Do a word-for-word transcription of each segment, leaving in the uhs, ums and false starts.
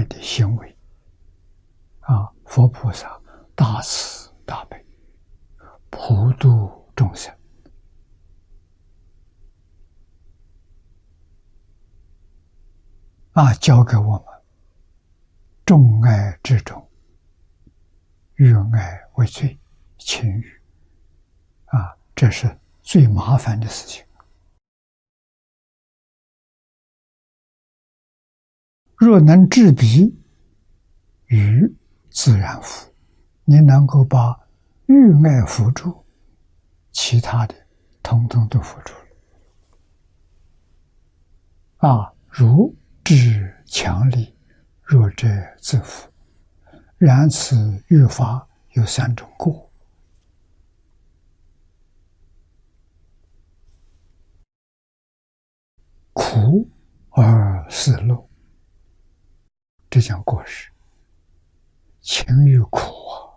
的行为啊！佛菩萨大慈大悲，普度众生啊，教给我们重爱之中，欲爱为最，轻欲啊，这是最麻烦的事情。若能制彼，欲自然伏。你能够把欲爱伏住，其他的统统都伏住了。啊，如智强力，弱者自伏。然此欲法有三种过：苦而思乐，这讲过失。情欲苦啊，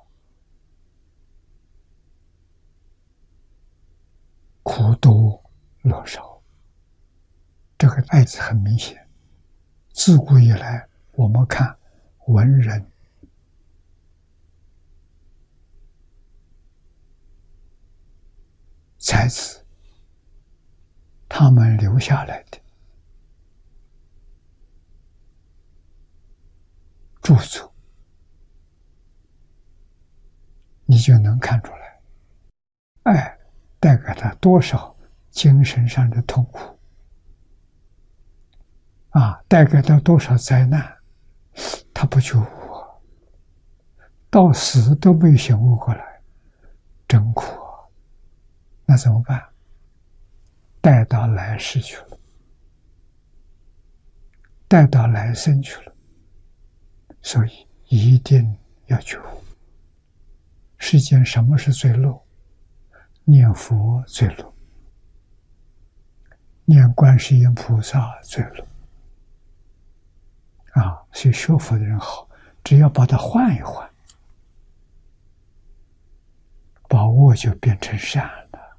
苦多乐少，这个例子很明显。自古以来，我们看文人才子，他们留下来的著作，你就能看出来，爱带给他多少精神上的痛苦啊，带给他多少灾难，他不觉悟，到死都没有醒悟过来，真苦啊！那怎么办？带到来世去了，带到来生去了，所以一定要觉悟。世间什么是最乐？念佛最乐，念观世音菩萨最乐啊！所以学佛的人好，只要把它换一换，把恶就变成善了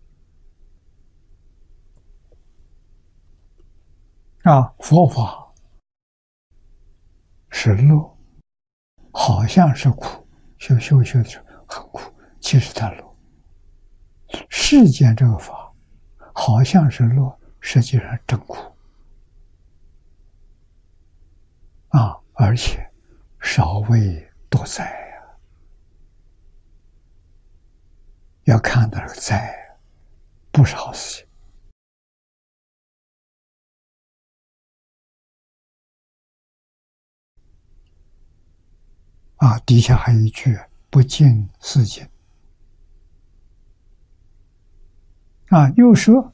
啊！佛法是乐，好像是苦，修修修的时候很苦，其实它乐。世间这个法好像是乐，实际上真苦啊！而且少为多灾呀，要看到这个灾，不是好事情啊！底下还有一句：不敬四敬啊！又说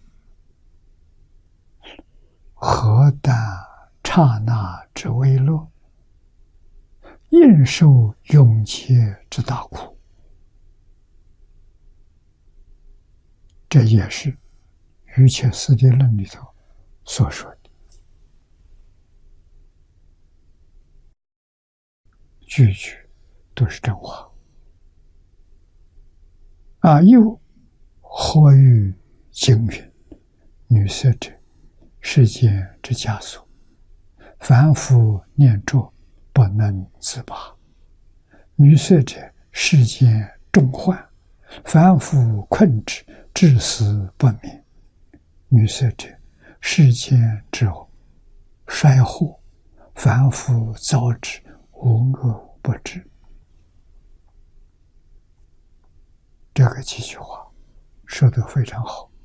何但刹那之微乐，应受永劫之大苦。这也是《瑜伽师地论》里头所说的，句句都是真话啊！又何欲经云：女色者，世间之枷锁，凡夫念着，不能自拔。女色者，世间重患，凡夫困之，至死不免。女色者，世间之衰祸，凡夫遭之，无恶不至。这个几句话说得非常好。